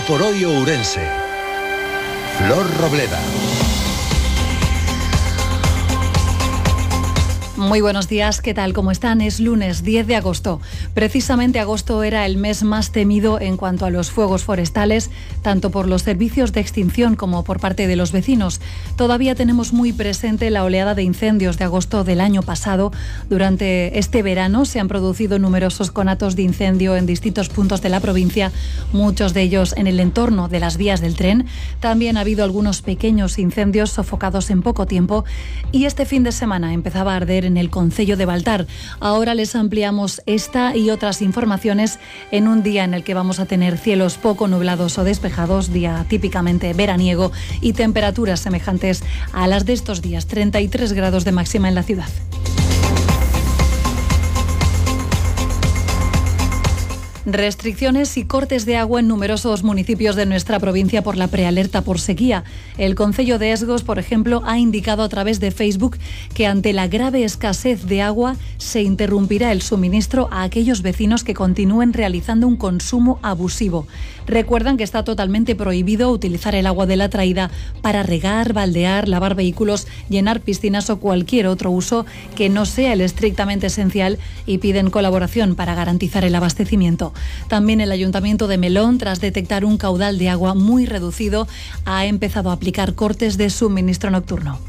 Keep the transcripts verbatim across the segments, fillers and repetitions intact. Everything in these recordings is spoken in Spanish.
por hoy Ourense. Flor Robleda. Muy buenos días, ¿qué tal? ¿Cómo están? Es lunes diez de agosto. Precisamente agosto era el mes más temido en cuanto a los fuegos forestales, tanto por los servicios de extinción como por parte de los vecinos. Todavía tenemos muy presente la oleada de incendios de agosto del año pasado. Durante este verano se han producido numerosos conatos de incendio en distintos puntos de la provincia, muchos de ellos en el entorno de las vías del tren. También ha habido algunos pequeños incendios sofocados en poco tiempo y este fin de semana empezaba a arder en el concello de Baltar. Ahora les ampliamos esta y otras informaciones en un día en el que vamos a tener cielos poco nublados o despejados, día típicamente veraniego y temperaturas semejantes a las de estos días, treinta y tres grados de máxima en la ciudad. Restricciones y cortes de agua en numerosos municipios de nuestra provincia por la prealerta por sequía. El concello de Esgos, por ejemplo, ha indicado a través de Facebook que ante la grave escasez de agua se interrumpirá el suministro a aquellos vecinos que continúen realizando un consumo abusivo. Recuerdan que está totalmente prohibido utilizar el agua de la traída para regar, baldear, lavar vehículos, llenar piscinas o cualquier otro uso que no sea el estrictamente esencial y piden colaboración para garantizar el abastecimiento. También el Ayuntamiento de Melón, tras detectar un caudal de agua muy reducido, ha empezado a aplicar cortes de suministro nocturno.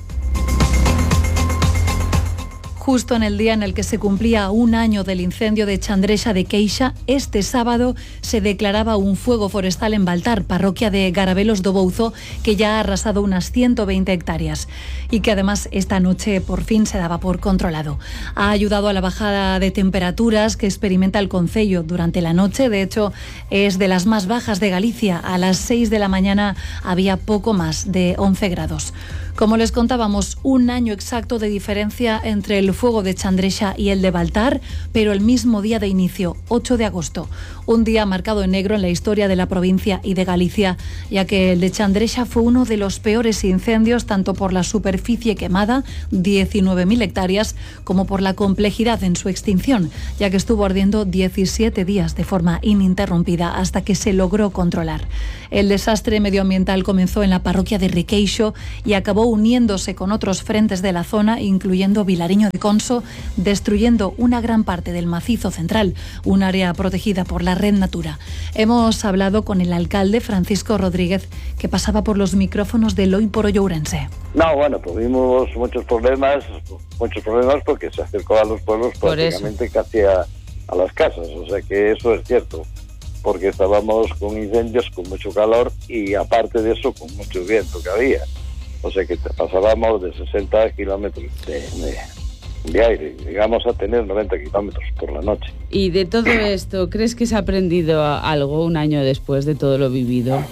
Justo en el día en el que se cumplía un año del incendio de Chandrexa de Queixa, este sábado se declaraba un fuego forestal en Baltar, parroquia de Garabelos do Bouzo, que ya ha arrasado unas ciento veinte hectáreas y que además esta noche por fin se daba por controlado. Ha ayudado a la bajada de temperaturas que experimenta el concello durante la noche. De hecho, es de las más bajas de Galicia. A las seis de la mañana había poco más de once grados. Como les contábamos, un año exacto de diferencia entre el fuego de Chandrexa y el de Baltar, pero el mismo día de inicio, ocho de agosto. Un día marcado en negro en la historia de la provincia y de Galicia, ya que el de Chandrexa fue uno de los peores incendios, tanto por la superficie quemada, diecinueve mil hectáreas, como por la complejidad en su extinción, ya que estuvo ardiendo diecisiete días de forma ininterrumpida hasta que se logró controlar. El desastre medioambiental comenzó en la parroquia de Riqueixo y acabó uniéndose con otros frentes de la zona, incluyendo Vilariño de Conso, destruyendo una gran parte del macizo central, un área protegida por la Red Natura. Hemos hablado con el alcalde Francisco Rodríguez, que pasaba por los micrófonos de Hoy por Hoy Ourense. No, bueno, tuvimos muchos problemas, muchos problemas porque se acercó a los pueblos prácticamente casi a, a las casas, o sea que eso es cierto, porque estábamos con incendios, con mucho calor y aparte de eso con mucho viento que había. O sea que pasábamos de sesenta kilómetros de, de, de aire, llegamos a tener noventa kilómetros por la noche. Y de todo esto, ¿crees que se ha aprendido algo un año después de todo lo vivido?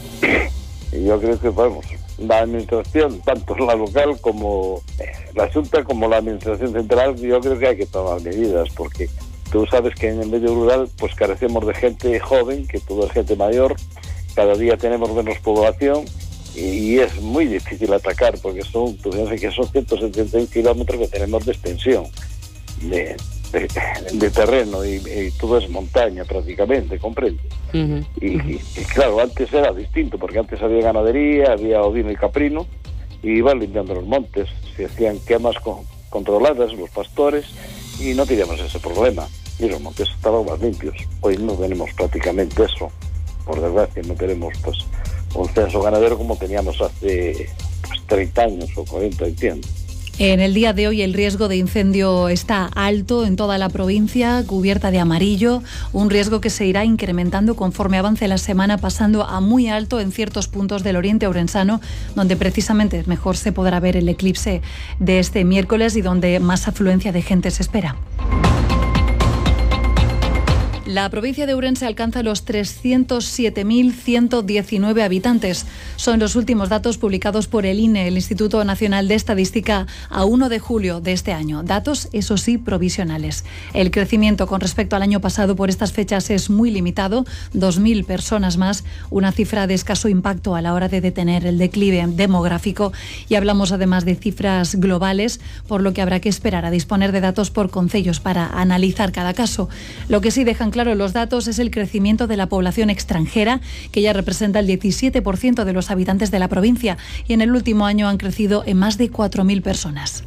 Y yo creo que, vamos, la administración, tanto la local como la Junta, como la administración central, yo creo que hay que tomar medidas, porque tú sabes que en el medio rural pues carecemos de gente joven, que todo es gente mayor, cada día tenemos menos población, y es muy difícil atacar porque son, tú piensas que son ciento setenta y un kilómetros que tenemos de extensión de, de, de terreno y, y todo es montaña prácticamente, ¿comprende? Uh-huh. Y, y, y claro, antes era distinto porque antes había ganadería, había ovino y caprino y iban limpiando los montes, se hacían quemas con, controladas, los pastores, y no teníamos ese problema y los montes estaban más limpios. Hoy no tenemos prácticamente eso, por desgracia no tenemos pues un censo ganadero como teníamos hace pues, treinta años o cuarenta, entiendo. En el día de hoy el riesgo de incendio está alto en toda la provincia, cubierta de amarillo, un riesgo que se irá incrementando conforme avance la semana, pasando a muy alto en ciertos puntos del oriente ourensano, donde precisamente mejor se podrá ver el eclipse de este miércoles y donde más afluencia de gente se espera. La provincia de Ourense alcanza los trescientos siete mil ciento diecinueve habitantes. Son los últimos datos publicados por el I N E, el Instituto Nacional de Estadística, a uno de julio de este año. Datos, eso sí, provisionales. El crecimiento con respecto al año pasado por estas fechas es muy limitado, dos mil personas más, una cifra de escaso impacto a la hora de detener el declive demográfico. Y hablamos además de cifras globales, por lo que habrá que esperar a disponer de datos por concellos para analizar cada caso. Lo que sí dejan claro claro los datos es el crecimiento de la población extranjera, que ya representa el diecisiete por ciento de los habitantes de la provincia, y en el último año han crecido en más de cuatro mil personas.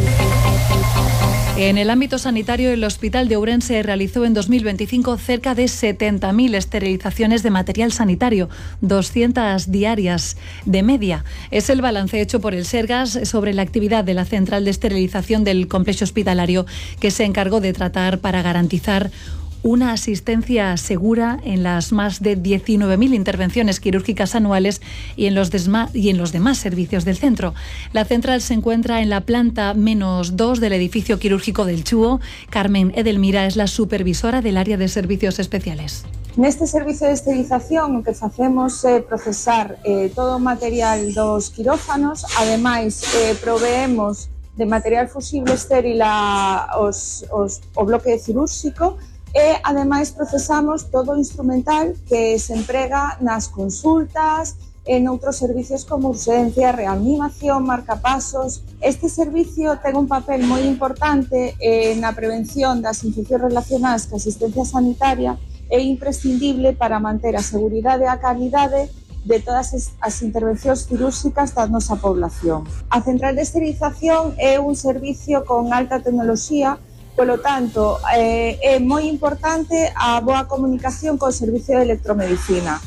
En el ámbito sanitario, el Hospital de Ourense realizó en dos mil veinticinco cerca de setenta mil esterilizaciones de material sanitario, doscientas diarias de media. Es el balance hecho por el Sergas sobre la actividad de la central de esterilización del complejo hospitalario, que se encargó de tratar para garantizar una asistencia segura en las más de diecinueve mil intervenciones quirúrgicas anuales y en los, desma- y en los demás servicios del centro. La central se encuentra en la planta menos dos del edificio quirúrgico del Chúo. Carmen Edelmira es la supervisora del área de servicios especiales. Neste servicio de esterilización o que facemos é procesar eh, todo o material dos quirófanos, ademais eh, proveemos de material fusible estéril aos, os, o bloque cirúrxico, e ademais procesamos todo o instrumental que se emprega nas consultas, en outros servicios como urxencia, reanimación, marcapasos. Este servicio ten un papel moi importante eh, na prevención das infeccións relacionadas coa asistencia sanitaria e imprescindible para manter a seguridade e a calidade de todas as intervencións cirúrxicas da nosa población. A central de esterilización é un servicio con alta tecnoloxía. Polo tanto, eh, é moi importante a boa comunicación co servicio de electromedicina.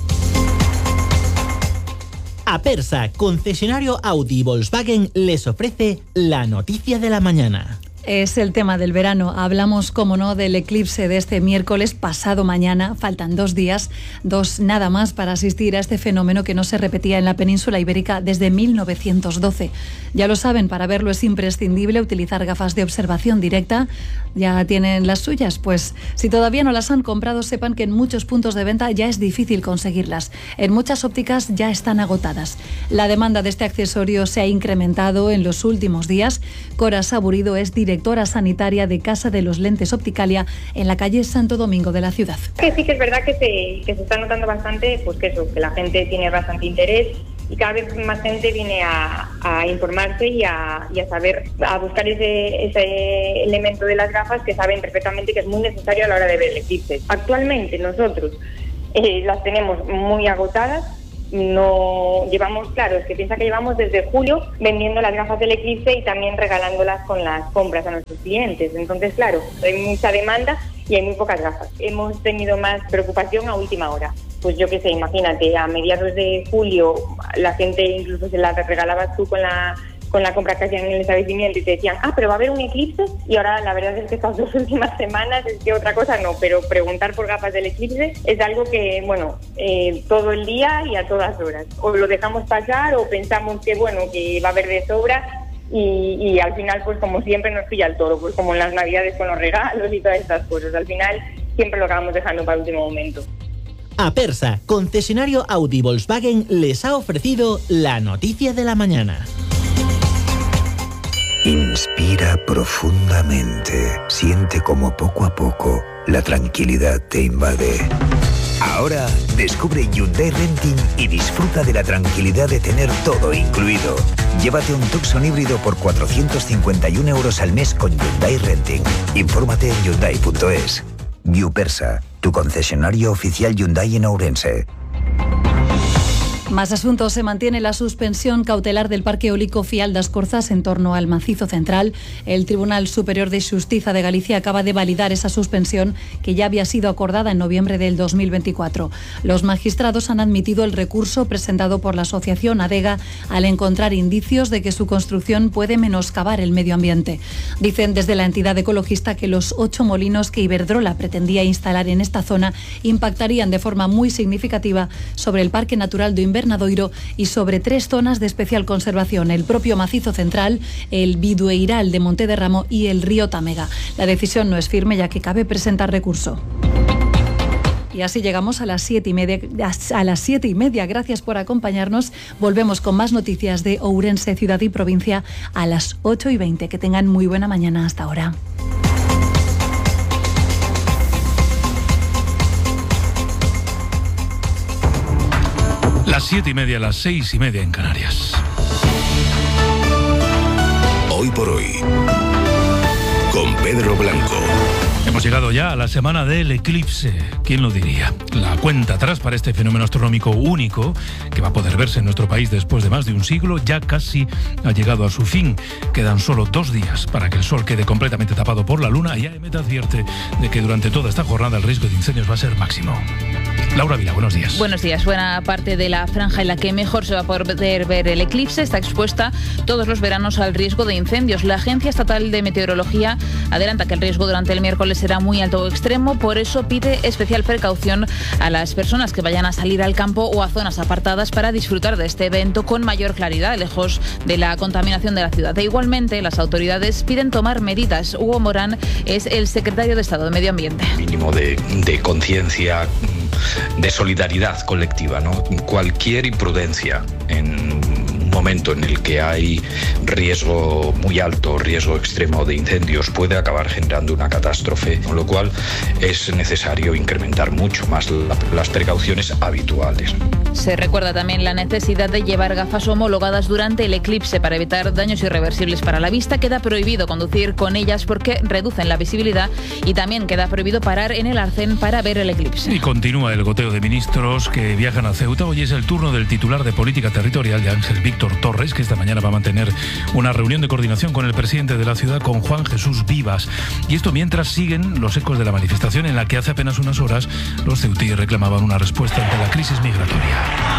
Apersa, concesionario Audi y Volkswagen, les ofrece la noticia de la mañana. Es el tema del verano. Hablamos, como no, del eclipse de este miércoles pasado mañana. Faltan dos días, dos nada más, para asistir a este fenómeno que no se repetía en la península ibérica desde mil novecientos doce. Ya lo saben, para verlo es imprescindible utilizar gafas de observación directa. ¿Ya tienen las suyas? Pues si todavía no las han comprado, sepan que en muchos puntos de venta ya es difícil conseguirlas. En muchas ópticas ya están agotadas. La demanda de este accesorio se ha incrementado en los últimos días. Cora Saburido es directora directora sanitaria de Casa de los Lentes Opticalia en la calle Santo Domingo de la ciudad. Que sí que es verdad que se, que se está notando bastante, pues que eso, que la gente tiene bastante interés y cada vez más gente viene a, a informarse y a, y a saber, a buscar ese, ese elemento de las gafas que saben perfectamente que es muy necesario a la hora de ver el eclipse. Actualmente nosotros eh, las tenemos muy agotadas. No llevamos, claro, es que piensa que llevamos desde julio vendiendo las gafas del eclipse y también regalándolas con las compras a nuestros clientes. Entonces, claro, hay mucha demanda y hay muy pocas gafas. Hemos tenido más preocupación a última hora. Pues yo qué sé, imagínate, a mediados de julio la gente incluso se las regalabas tú con la con la compra que hacían en el establecimiento y te decían, ah, pero va a haber un eclipse, y ahora la verdad es que estas dos últimas semanas es que otra cosa no, pero preguntar por gafas del eclipse es algo que, bueno, eh, todo el día y a todas horas. O lo dejamos pasar o pensamos que, bueno, que va a haber de sobra y, y al final, pues como siempre nos pilla el toro, pues como en las navidades con los regalos y todas estas cosas. Al final siempre lo acabamos dejando para el último momento. Apersa, concesionario Audi Volkswagen, les ha ofrecido la noticia de la mañana. Inspira profundamente. Siente como poco a poco la tranquilidad te invade. Ahora descubre Hyundai Renting y disfruta de la tranquilidad de tener todo incluido. Llévate un Tucson híbrido por cuatrocientos cincuenta y uno euros al mes con Hyundai Renting. Infórmate en hyundai punto es. Yupersa, tu concesionario oficial Hyundai en Ourense. Más asuntos. Se mantiene la suspensión cautelar del Parque Eólico Fial das Corzas en torno al Macizo Central. El Tribunal Superior de Xustiza de Galicia acaba de validar esa suspensión que ya había sido acordada en noviembre del dos mil veinticuatro. Los magistrados han admitido el recurso presentado por la asociación ADEGA al encontrar indicios de que su construcción puede menoscabar el medio ambiente. Dicen desde la entidad ecologista que los ocho molinos que Iberdrola pretendía instalar en esta zona impactarían de forma muy significativa sobre el Parque Natural do Invernadoiro y sobre tres zonas de especial conservación: el propio Macizo Central, el Bidueiral de Monte de Ramo y el río Támega. La decisión no es firme, ya que cabe presentar recurso. Y así llegamos a las siete y media. A las siete y media. Gracias por acompañarnos. Volvemos con más noticias de Ourense, ciudad y provincia, a las ocho y veinte. Que tengan muy buena mañana. Hasta ahora. Las siete y media, las seis y media en Canarias. Hoy por hoy, con Pedro Blanco. Hemos llegado ya a la semana del eclipse. ¿Quién lo diría? La cuenta atrás para este fenómeno astronómico único, que va a poder verse en nuestro país después de más de un siglo, ya casi ha llegado a su fin. Quedan solo dos días para que el sol quede completamente tapado por la luna y A E M E T advierte de que durante toda esta jornada el riesgo de incendios va a ser máximo. Laura Vila, buenos días. Buenos días. Buena parte de la franja en la que mejor se va a poder ver el eclipse está expuesta todos los veranos al riesgo de incendios. La Agencia Estatal de Meteorología adelanta que el riesgo durante el miércoles será muy alto o extremo, por eso pide especial precaución a las personas que vayan a salir al campo o a zonas apartadas para disfrutar de este evento con mayor claridad, lejos de la contaminación de la ciudad. E igualmente, las autoridades piden tomar medidas. Hugo Morán es el secretario de Estado de Medio Ambiente. Mínimo de, de conciencia, de solidaridad colectiva, ¿no? Cualquier imprudencia en un momento en el que hay riesgo muy alto, riesgo extremo de incendios, puede acabar generando una catástrofe, con lo cual es necesario incrementar mucho más la, las precauciones habituales. Se recuerda también la necesidad de llevar gafas homologadas durante el eclipse para evitar daños irreversibles para la vista. Queda prohibido conducir con ellas porque reducen la visibilidad y también queda prohibido parar en el arcén para ver el eclipse. Y continúa el goteo de ministros que viajan a Ceuta. Hoy es el turno del titular de Política Territorial, de Ángel Víctor Torres, que esta mañana va a mantener una reunión de coordinación con el presidente de la ciudad, con Juan Jesús Vivas. Y esto mientras siguen los ecos de la manifestación en la que hace apenas unas horas los ceutíes reclamaban una respuesta ante la crisis migratoria.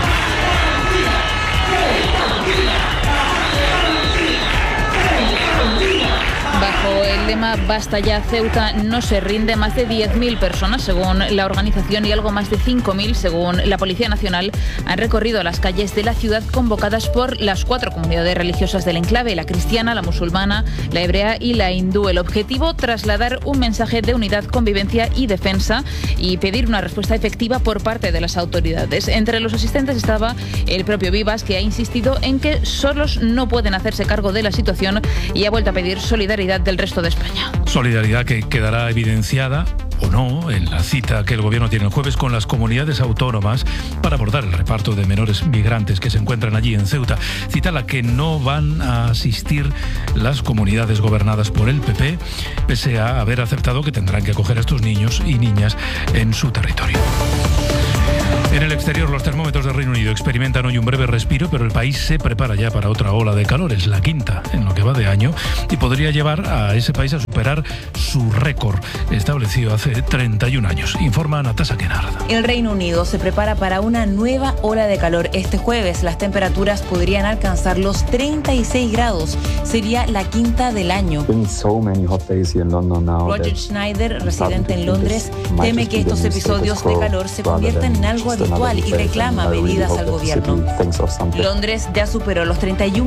Bajo el lema Basta ya, Ceuta no se rinde, más de diez mil personas, según la organización, y algo más de cinco mil, según la Policía Nacional, han recorrido las calles de la ciudad convocadas por las cuatro comunidades religiosas del enclave, la cristiana, la musulmana, la hebrea y la hindú. El objetivo, trasladar un mensaje de unidad, convivencia y defensa y pedir una respuesta efectiva por parte de las autoridades. Entre los asistentes estaba el propio Vivas, que ha insistido en que solos no pueden hacerse cargo de la situación y ha vuelto a pedir solidaridad del resto de España. Solidaridad que quedará evidenciada o no en la cita que el gobierno tiene el jueves con las comunidades autónomas para abordar el reparto de menores migrantes que se encuentran allí en Ceuta. Cita a la que no van a asistir las comunidades gobernadas por el P P, pese a haber aceptado que tendrán que acoger a estos niños y niñas en su territorio. En el exterior, los termómetros del Reino Unido experimentan hoy un breve respiro, pero el país se prepara ya para otra ola de calor. Es la quinta en lo que va de año y podría llevar a ese país a superar su récord establecido hace treinta y un años. Informa Natasha Kennard. El Reino Unido se prepara para una nueva ola de calor. Este jueves las temperaturas podrían alcanzar los treinta y seis grados. Sería la quinta del año. Roger Schneider, residente en Londres, teme que estos episodios de calor se conviertan en algo habitual y reclama medidas al gobierno. Londres ya superó los treinta y un